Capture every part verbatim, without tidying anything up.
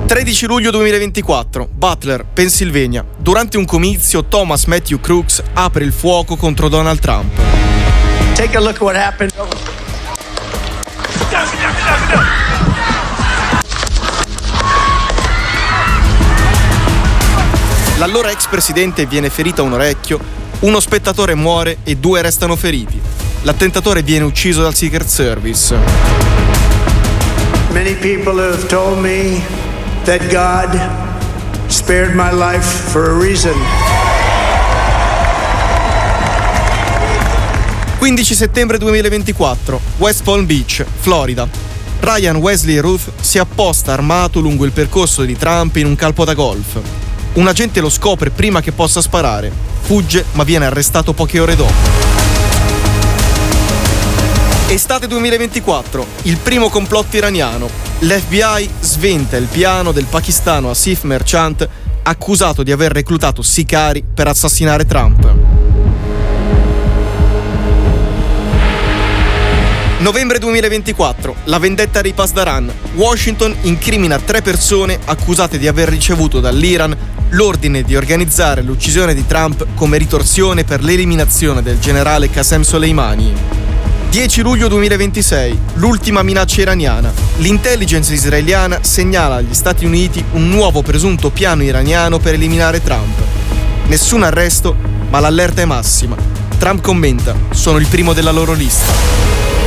tredici luglio duemilaventiquattro, Butler, Pennsylvania. Durante un comizio, Thomas Matthew Crooks apre il fuoco contro Donald Trump. Take a look at what happened. L'allora ex presidente viene ferito a un orecchio, uno spettatore muore e due restano feriti. L'attentatore viene ucciso dal Secret Service. Many people have told me that God spared my life for a reason. quindici settembre duemilaventiquattro, West Palm Beach, Florida. Ryan Wesley Ruth si apposta armato lungo il percorso di Trump in un campo da golf. Un agente lo scopre prima che possa sparare. Fugge, ma viene arrestato poche ore dopo. Estate duemilaventiquattro, il primo complotto iraniano. L'F B I sventa il piano del pakistano Asif Merchant, accusato di aver reclutato sicari per assassinare Trump. Novembre duemilaventiquattro, la vendetta dei Pasdaran. Washington incrimina tre persone accusate di aver ricevuto dall'Iran l'ordine di organizzare l'uccisione di Trump come ritorsione per l'eliminazione del generale Qasem Soleimani. dieci luglio duemilaventisei, l'ultima minaccia iraniana. L'intelligence israeliana segnala agli Stati Uniti un nuovo presunto piano iraniano per eliminare Trump. Nessun arresto, ma l'allerta è massima. Trump commenta: sono il primo della loro lista.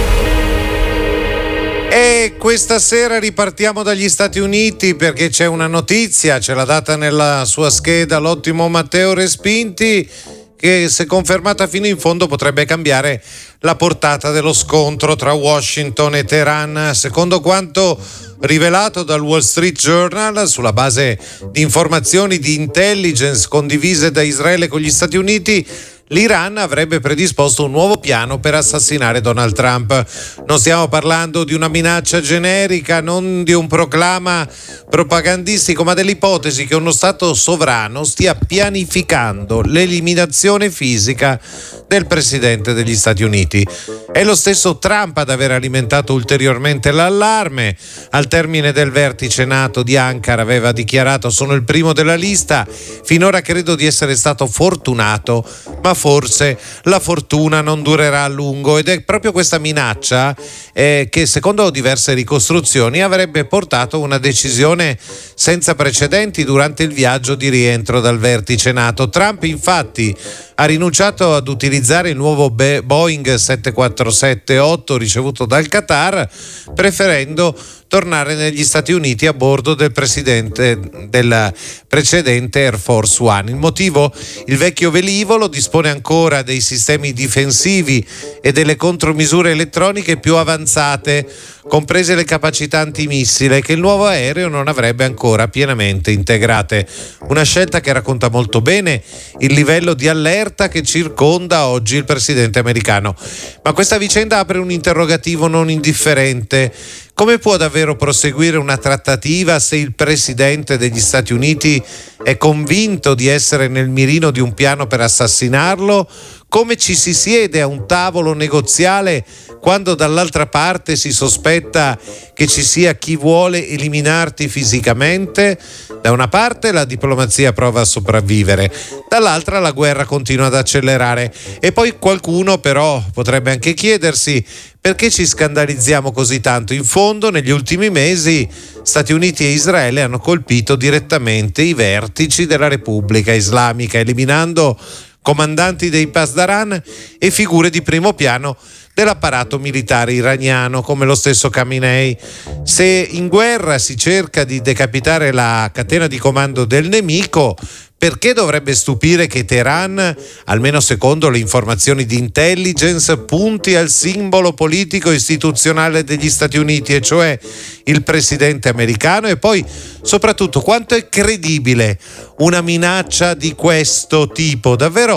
E questa sera ripartiamo dagli Stati Uniti perché c'è una notizia, ce l'ha data nella sua scheda l'ottimo Matteo Respinti, che se confermata fino in fondo potrebbe cambiare la portata dello scontro tra Washington e Teheran. Secondo quanto rivelato dal Wall Street Journal, sulla base di informazioni di intelligence condivise da Israele con gli Stati Uniti, l'Iran avrebbe predisposto un nuovo piano per assassinare Donald Trump. Non stiamo parlando di una minaccia generica, non di un proclama propagandistico, ma dell'ipotesi che uno Stato sovrano stia pianificando l'eliminazione fisica del Presidente degli Stati Uniti. È lo stesso Trump ad aver alimentato ulteriormente l'allarme. Al termine del vertice NATO di Ankara aveva dichiarato: sono il primo della lista, finora credo di essere stato fortunato, ma forse la fortuna non durerà a lungo. Ed è proprio questa minaccia eh, che secondo diverse ricostruzioni avrebbe portato a una decisione senza precedenti durante il viaggio di rientro dal vertice NATO. Trump infatti ha rinunciato ad utilizzare il nuovo Boeing sette quattro sette otto ricevuto dal Qatar, preferendo tornare negli Stati Uniti a bordo del presidente del precedente Air Force One. Il motivo? Il vecchio velivolo dispone ancora dei sistemi difensivi e delle contromisure elettroniche più avanzate, comprese le capacità antimissile, che il nuovo aereo non avrebbe ancora pienamente integrate. Una scelta che racconta molto bene il livello di allerta che circonda oggi il presidente americano. Ma questa vicenda apre un interrogativo non indifferente. Come può davvero proseguire una trattativa se il presidente degli Stati Uniti è convinto di essere nel mirino di un piano per assassinarlo? Come ci si siede a un tavolo negoziale quando dall'altra parte si sospetta che ci sia chi vuole eliminarti fisicamente? Da una parte la diplomazia prova a sopravvivere, dall'altra la guerra continua ad accelerare. E poi qualcuno però potrebbe anche chiedersi: perché ci scandalizziamo così tanto? In fondo, negli ultimi mesi Stati Uniti e Israele hanno colpito direttamente i vertici della Repubblica Islamica, eliminando comandanti dei Pasdaran e figure di primo piano dell'apparato militare iraniano, come lo stesso Khamenei. Se in guerra si cerca di decapitare la catena di comando del nemico, perché dovrebbe stupire che Teheran, almeno secondo le informazioni di intelligence, punti al simbolo politico istituzionale degli Stati Uniti, e cioè il presidente americano? E poi, soprattutto, quanto è credibile una minaccia di questo tipo? Davvero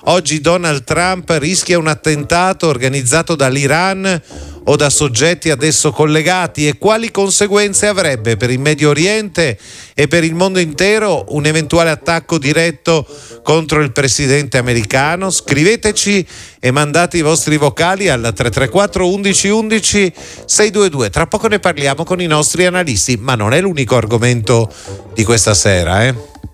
Oggi Donald Trump rischia un attentato organizzato dall'Iran o da soggetti ad esso collegati, e quali conseguenze avrebbe per il Medio Oriente e per il mondo intero un eventuale attacco diretto contro il presidente americano? Scriveteci e mandate i vostri vocali al tre tre quattro undici undici seicentodue. Tra poco ne parliamo con i nostri analisti, ma non è l'unico argomento di questa sera, eh?